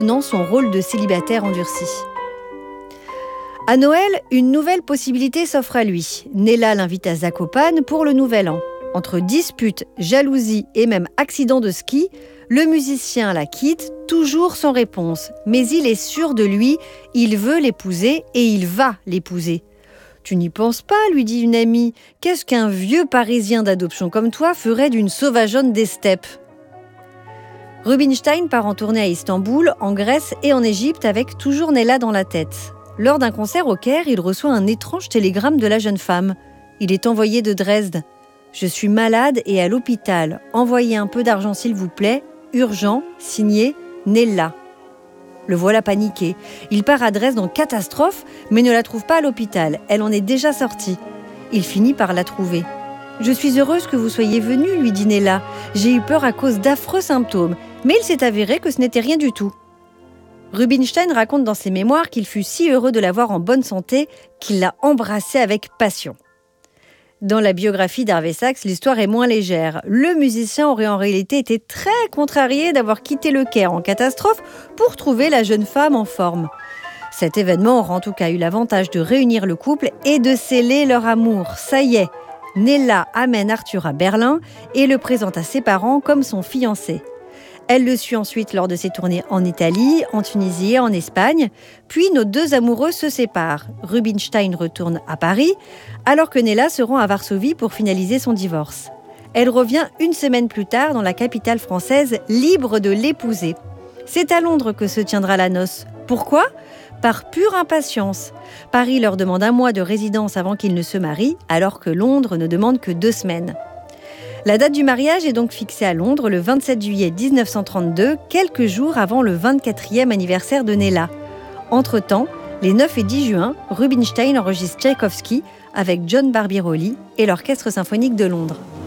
soutenant son rôle de célibataire endurci. À Noël, une nouvelle possibilité s'offre à lui. Nella l'invite à Zakopane pour le Nouvel An. Entre disputes, jalousie et même accident de ski, le musicien la quitte, toujours sans réponse. Mais il est sûr de lui, il veut l'épouser et il va l'épouser. « Tu n'y penses pas », lui dit une amie. « Qu'est-ce qu'un vieux Parisien d'adoption comme toi ferait d'une sauvageonne des steppes ?» Rubinstein part en tournée à Istanbul, en Grèce et en Égypte avec toujours Nella dans la tête. Lors d'un concert au Caire, il reçoit un étrange télégramme de la jeune femme. Il est envoyé de Dresde. « Je suis malade et à l'hôpital. Envoyez un peu d'argent s'il vous plaît. Urgent. Signé Nella. » Le voilà paniqué. Il part à Dresde en catastrophe, mais ne la trouve pas à l'hôpital. Elle en est déjà sortie. Il finit par la trouver. « Je suis heureuse que vous soyez venu, lui dit Nella. J'ai eu peur à cause d'affreux symptômes, mais il s'est avéré que ce n'était rien du tout. » Rubinstein raconte dans ses mémoires qu'il fut si heureux de la voir en bonne santé qu'il l'a embrassée avec passion. Dans la biographie d'Harvey Sachs, l'histoire est moins légère. Le musicien aurait en réalité été très contrarié d'avoir quitté le Caire en catastrophe pour trouver la jeune femme en forme. Cet événement aura en tout cas eu l'avantage de réunir le couple et de sceller leur amour. Ça y est, Nella amène Arthur à Berlin et le présente à ses parents comme son fiancé. Elle le suit ensuite lors de ses tournées en Italie, en Tunisie et en Espagne. Puis nos deux amoureux se séparent. Rubinstein retourne à Paris, alors que Nella se rend à Varsovie pour finaliser son divorce. Elle revient une semaine plus tard dans la capitale française, libre de l'épouser. C'est à Londres que se tiendra la noce. Pourquoi ? Par pure impatience. Paris leur demande 1 mois de résidence avant qu'ils ne se marient, alors que Londres ne demande que 2 semaines. La date du mariage est donc fixée à Londres le 27 juillet 1932, quelques jours avant le 24e anniversaire de Nella. Entre-temps, les 9 et 10 juin, Rubinstein enregistre Tchaïkovski avec John Barbirolli et l'Orchestre symphonique de Londres.